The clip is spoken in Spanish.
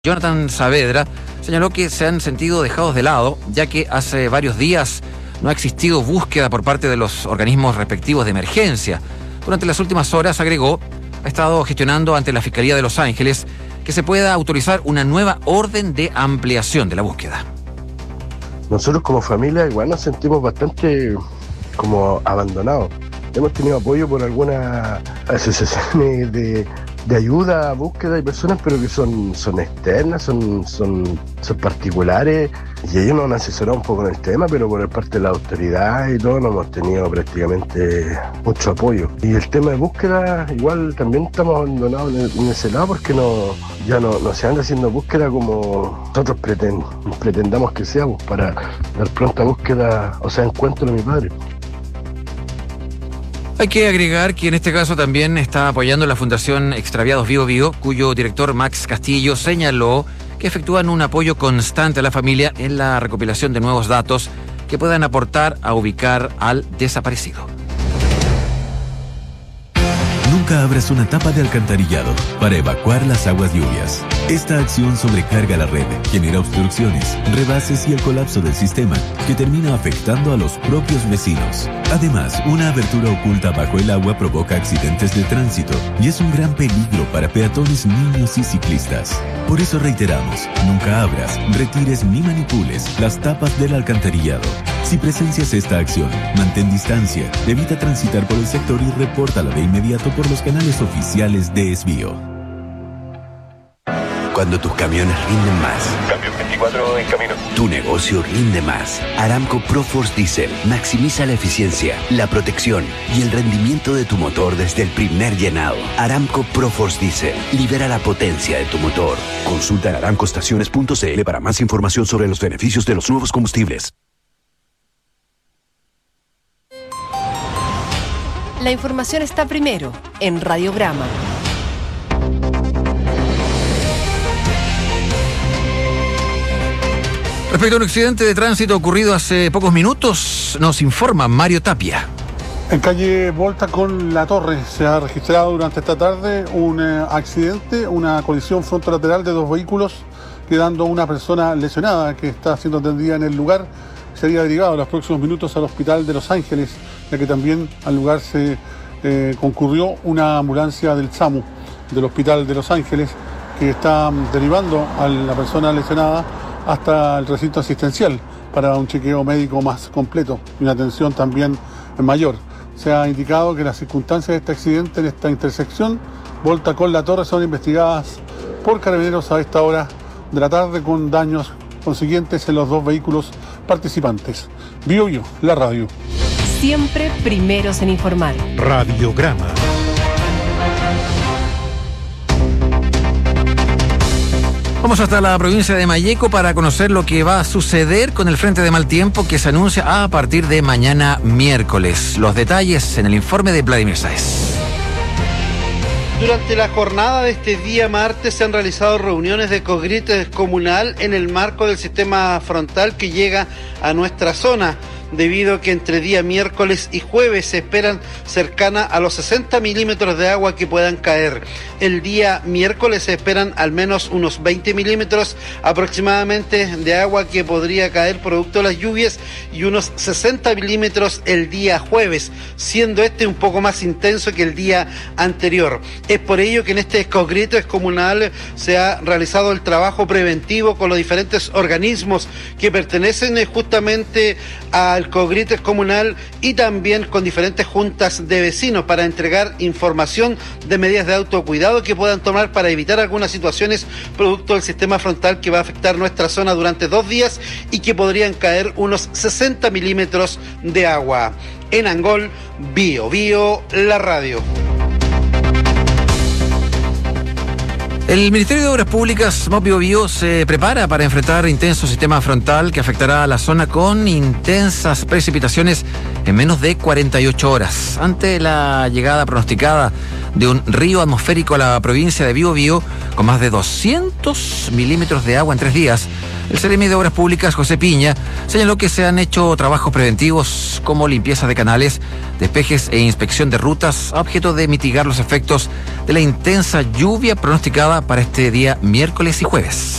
Jonathan Saavedra señaló que se han sentido dejados de lado, ya que hace varios días no ha existido búsqueda por parte de los organismos respectivos de emergencia. Durante las últimas horas, agregó, ha estado gestionando ante la Fiscalía de Los Ángeles que se pueda autorizar una nueva orden de ampliación de la búsqueda. Nosotros como familia igual nos sentimos bastante como abandonados. Hemos tenido apoyo por algunas asociaciones de ayuda a búsqueda de personas, pero que son externas, son particulares, y ellos nos han asesorado un poco en el tema, pero por parte de la autoridad y todo no hemos tenido prácticamente mucho apoyo. Y el tema de búsqueda, igual también estamos abandonados en ese lado, porque ya no se anda haciendo búsqueda como nosotros pretendamos que seamos, para dar pronta búsqueda, o sea, encuentro de mi padre. Hay que agregar que en este caso también está apoyando la Fundación Extraviados Bío Bío, cuyo director Max Castillo señaló que efectúan un apoyo constante a la familia en la recopilación de nuevos datos que puedan aportar a ubicar al desaparecido. Nunca abras una tapa de alcantarillado para evacuar las aguas lluvias. Esta acción sobrecarga la red, genera obstrucciones, rebases y el colapso del sistema, que termina afectando a los propios vecinos. Además, una abertura oculta bajo el agua provoca accidentes de tránsito y es un gran peligro para peatones, niños y ciclistas. Por eso reiteramos, nunca abras, retires ni manipules las tapas del alcantarillado. Si presencias esta acción, mantén distancia, evita transitar por el sector y repórtala de inmediato por los canales oficiales de Esbío. Cuando tus camiones rinden más. Camión 24 en camino. Tu negocio rinde más. Aramco ProForce Diesel maximiza la eficiencia, la protección y el rendimiento de tu motor desde el primer llenado. Aramco ProForce Diesel libera la potencia de tu motor. Consulta en aramcoestaciones.cl para más información sobre los beneficios de los nuevos combustibles. La información está primero en Radiograma. Respecto a un accidente de tránsito ocurrido hace pocos minutos, nos informa Mario Tapia. En calle Volta con La Torre se ha registrado durante esta tarde un accidente, una colisión frontolateral de dos vehículos, quedando una persona lesionada que está siendo atendida en el lugar. Sería derivado en los próximos minutos al Hospital de Los Ángeles, ya que también al lugar se concurrió una ambulancia del SAMU, del Hospital de Los Ángeles, que está derivando a la persona lesionada hasta el recinto asistencial para un chequeo médico más completo y una atención también mayor. Se ha indicado que las circunstancias de este accidente en esta intersección, Volta con La Torre, son investigadas por carabineros a esta hora de la tarde, con daños consiguientes en los dos vehículos participantes. Bío Bío, la radio. Siempre primeros en informar. Radiograma. Vamos hasta la provincia de Malleco para conocer lo que va a suceder con el frente de mal tiempo que se anuncia a partir de mañana miércoles. Los detalles en el informe de Vladimir Sáez. Durante la jornada de este día martes se han realizado reuniones de congreso comunal en el marco del sistema frontal que llega a nuestra zona, debido a que entre día miércoles y jueves se esperan cercana a los 60 milímetros de agua que puedan caer. El día miércoles se esperan al menos unos 20 milímetros aproximadamente de agua que podría caer producto de las lluvias, y unos 60 milímetros el día jueves, siendo este un poco más intenso que el día anterior. Es por ello que en este congreso comunal se ha realizado el trabajo preventivo con los diferentes organismos que pertenecen justamente al congreso comunal, y también con diferentes juntas de vecinos, para entregar información de medidas de autocuidado que puedan tomar para evitar algunas situaciones producto del sistema frontal que va a afectar nuestra zona durante 2 días y que podrían caer unos 60 milímetros de agua. En Angol, Bío Bío, la radio. El Ministerio de Obras Públicas, MOP Bío Bío, se prepara para enfrentar intenso sistema frontal que afectará a la zona con intensas precipitaciones en menos de 48 horas. Ante la llegada pronosticada de un río atmosférico a la provincia de Bío Bío, con más de 200 milímetros de agua en 3 días, El CRM de Obras Públicas, José Piña, señaló que se han hecho trabajos preventivos como limpieza de canales, despejes e inspección de rutas a objeto de mitigar los efectos de la intensa lluvia pronosticada para este día miércoles y jueves.